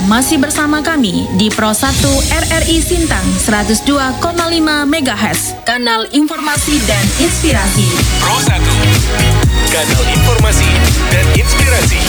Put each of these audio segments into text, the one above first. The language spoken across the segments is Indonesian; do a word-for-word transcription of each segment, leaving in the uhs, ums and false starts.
Anda masih bersama kami di Pro satu R R I Sintang seratus dua koma lima megahertz, kanal informasi dan inspirasi. Pro satu, kanal informasi dan inspirasi.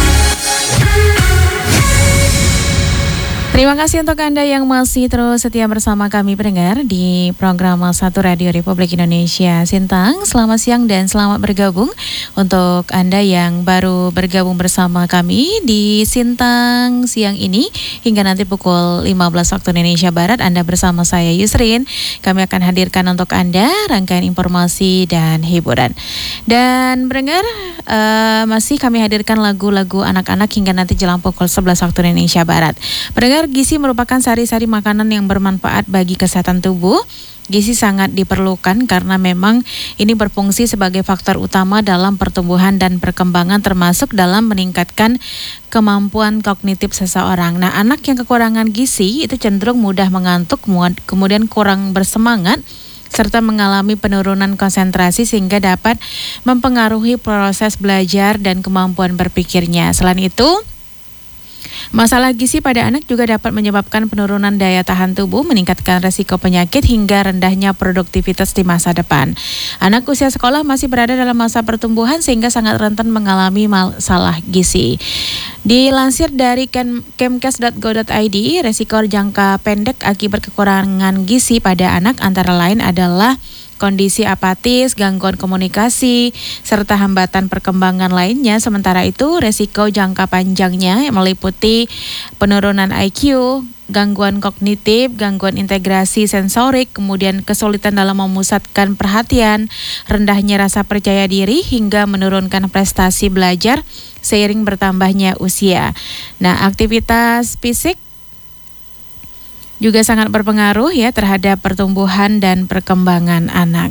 Terima kasih untuk Anda yang masih terus setia bersama kami pendengar di program satu Radio Republik Indonesia Sintang. Selamat siang dan selamat bergabung untuk Anda yang baru bergabung bersama kami di Sintang siang ini hingga nanti pukul lima belas waktu Indonesia Barat. Anda bersama saya Yusrin. Kami akan hadirkan untuk Anda rangkaian informasi dan hiburan. Dan pendengar, uh, masih kami hadirkan lagu-lagu anak-anak hingga nanti jelang pukul sebelas waktu Indonesia Barat. Pendengar, gizi merupakan sari-sari makanan yang bermanfaat bagi kesehatan tubuh. Gizi sangat diperlukan karena memang ini berfungsi sebagai faktor utama dalam pertumbuhan dan perkembangan, termasuk dalam meningkatkan kemampuan kognitif seseorang. Nah, anak yang kekurangan gizi itu cenderung mudah mengantuk, kemudian kurang bersemangat, serta mengalami penurunan konsentrasi sehingga dapat mempengaruhi proses belajar dan kemampuan berpikirnya. Selain itu, masalah gizi pada anak juga dapat menyebabkan penurunan daya tahan tubuh, meningkatkan resiko penyakit hingga rendahnya produktivitas di masa depan. Anak usia sekolah masih berada dalam masa pertumbuhan sehingga sangat rentan mengalami masalah gizi. Dilansir dari kemkes dot go dot i d, resiko jangka pendek akibat kekurangan gizi pada anak antara lain adalah kondisi apatis, gangguan komunikasi, serta hambatan perkembangan lainnya. Sementara itu, resiko jangka panjangnya meliputi penurunan I Q, gangguan kognitif, gangguan integrasi sensorik, kemudian kesulitan dalam memusatkan perhatian, rendahnya rasa percaya diri, hingga menurunkan prestasi belajar seiring bertambahnya usia. Nah, aktivitas fisik juga sangat berpengaruh ya terhadap pertumbuhan dan perkembangan anak.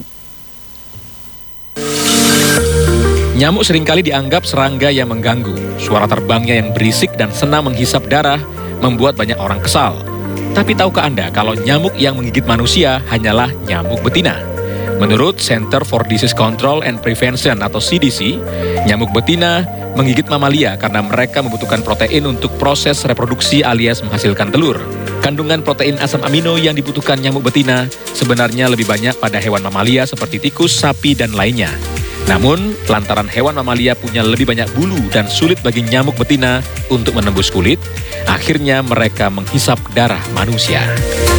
Nyamuk seringkali dianggap serangga yang mengganggu. Suara terbangnya yang berisik dan senang menghisap darah membuat banyak orang kesal. Tapi tahukah Anda kalau nyamuk yang menggigit manusia hanyalah nyamuk betina? Menurut Center for Disease Control and Prevention atau C D C, nyamuk betina menggigit mamalia karena mereka membutuhkan protein untuk proses reproduksi alias menghasilkan telur. Kandungan protein asam amino yang dibutuhkan nyamuk betina sebenarnya lebih banyak pada hewan mamalia seperti tikus, sapi, dan lainnya. Namun, lantaran hewan mamalia punya lebih banyak bulu dan sulit bagi nyamuk betina untuk menembus kulit, akhirnya mereka menghisap darah manusia.